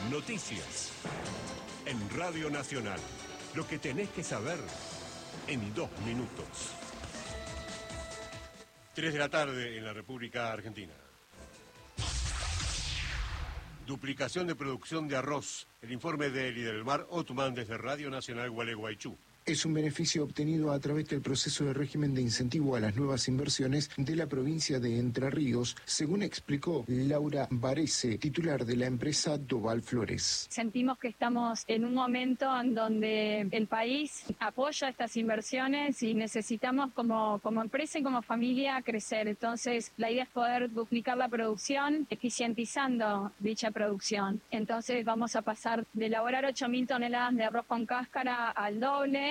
Noticias. En Radio Nacional. Lo que tenés que saber en 2 minutos. 3 de la tarde en la República Argentina. Duplicación de producción de arroz. El informe de Elidelmar Otman desde Radio Nacional Gualeguaychú. Es un beneficio obtenido a través del proceso de régimen de incentivo a las nuevas inversiones de la provincia de Entre Ríos, según explicó Laura Varese, titular de la empresa Doval Flores. Sentimos que estamos en un momento en donde el país apoya estas inversiones y necesitamos como empresa y como familia crecer. Entonces, la idea es poder duplicar la producción, eficientizando dicha producción. Entonces, vamos a pasar de elaborar 8.000 toneladas de arroz con cáscara al doble.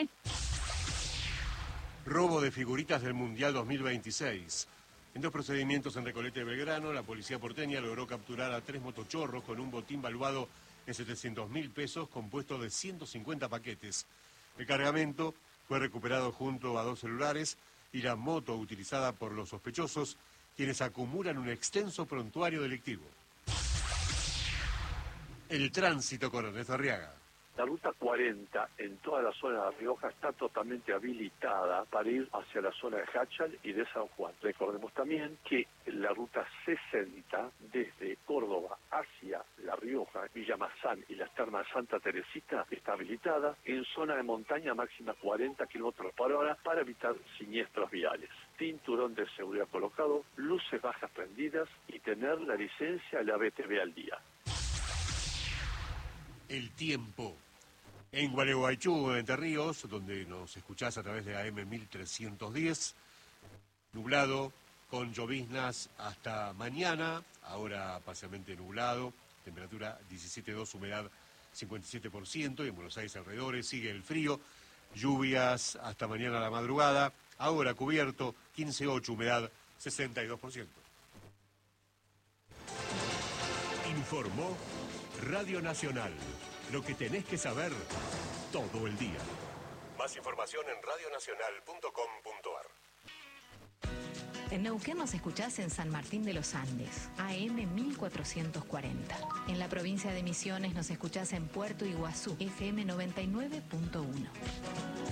Robo de figuritas del Mundial 2026. En 2 procedimientos en Recoleta y Belgrano, la policía porteña logró capturar a 3 motochorros con un botín valuado en 700.000 pesos, compuesto de 150 paquetes. El cargamento fue recuperado junto a 2 celulares y la moto utilizada por los sospechosos, quienes acumulan un extenso prontuario delictivo. El tránsito con Ernesto Arriaga. La ruta 40 en toda la zona de La Rioja está totalmente habilitada para ir hacia la zona de Hachal y de San Juan. Recordemos también que la ruta 60 desde Córdoba hacia La Rioja, Villa Mazán y las termas Santa Teresita está habilitada en zona de montaña máxima 40 km/h para evitar siniestros viales. Cinturón de seguridad colocado, luces bajas prendidas y tener la licencia de la BTV al día. El tiempo. En Gualeguaychú, Entre Ríos, donde nos escuchás a través de AM 1310, nublado, con lloviznas hasta mañana, ahora parcialmente nublado, temperatura 17,2, humedad 57%, y en Buenos Aires alrededores sigue el frío, lluvias hasta mañana a la madrugada, ahora cubierto, 15,8, humedad 62%. Informó Radio Nacional. Lo que tenés que saber todo el día. Más información en radionacional.com.ar. En Neuquén nos escuchás en San Martín de los Andes, AM 1440. En la provincia de Misiones nos escuchás en Puerto Iguazú, FM 99.1.